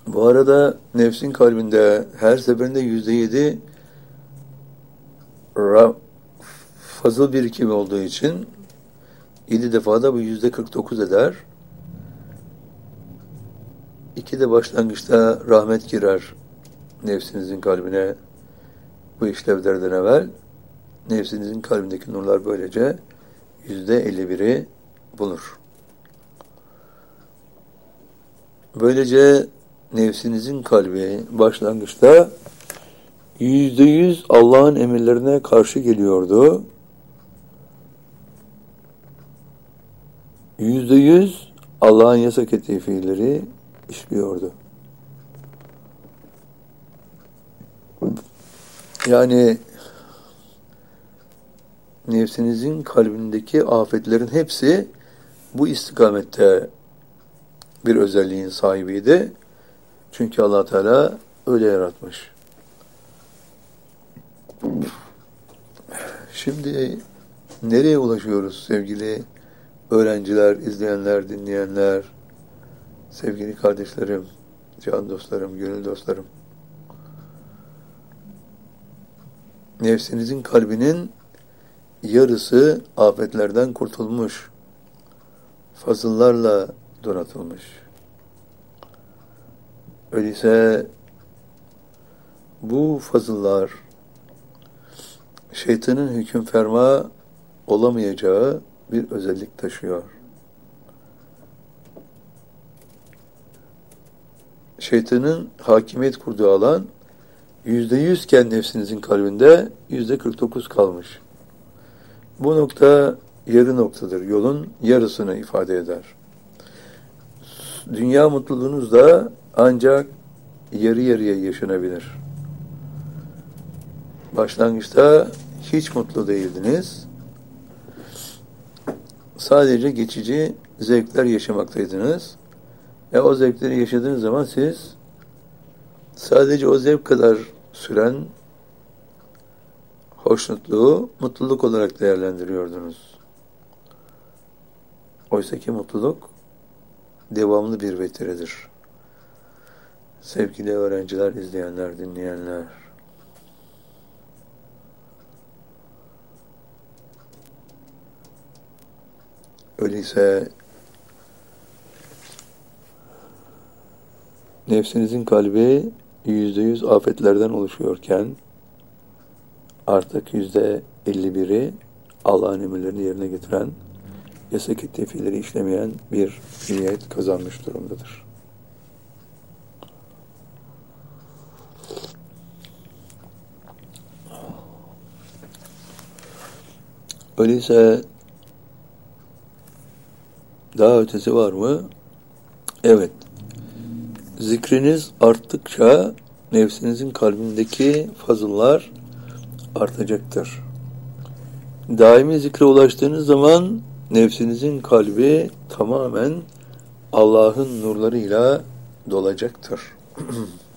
Bu arada nefsin kalbinde her seferinde %7 fazıl birikimi olduğu için 7 defada bu %49 eder. 2 de başlangıçta rahmet girer nefsinizin kalbine bu işlevlerden evvel. Nefsinizin kalbindeki nurlar böylece %51'i bulur. Böylece nefsinizin kalbi başlangıçta %100 Allah'ın emirlerine karşı geliyordu. %100 Allah'ın yasak ettiği fiilleri işliyordu. Yani nefsinizin kalbindeki afetlerin hepsi bu istikamette bir özelliğin sahibiydi. Çünkü Allah Teala öyle yaratmış. Şimdi nereye ulaşıyoruz sevgili öğrenciler, izleyenler, dinleyenler, sevgili kardeşlerim, can dostlarım, gönül dostlarım? Nefsinizin kalbinin yarısı afetlerden kurtulmuş, fazıllarla donatılmış. Öyleyse bu fazıllar şeytanın hüküm ferma olamayacağı bir özellik taşıyor. Şeytanın hakimiyet kurduğu alan %100 iken nefsinizin kalbinde %49 kalmış. Bu nokta yarı noktadır. Yolun yarısını ifade eder. Dünya mutluluğunuz da ancak yarı yarıya yaşanabilir. Başlangıçta hiç mutlu değildiniz. Sadece geçici zevkler yaşamaktaydınız. O zevkleri yaşadığınız zaman siz sadece o zevk kadar süren hoşnutluğu mutluluk olarak değerlendiriyordunuz. Oysa ki mutluluk devamlı bir vetiredir. Sevgili öğrenciler, izleyenler, dinleyenler. Öyleyse nefsinizin kalbi %100 afetlerden oluşuyorken artık %51'i Allah'ın emirlerini yerine getiren, yasak ettiği fiilleri işlemeyen bir niyet kazanmış durumdadır. Öyleyse daha ötesi var mı? Evet. Zikriniz arttıkça nefsinizin kalbindeki fazıllar artacaktır. Daimi zikre ulaştığınız zaman nefsinizin kalbi tamamen Allah'ın nurlarıyla dolacaktır.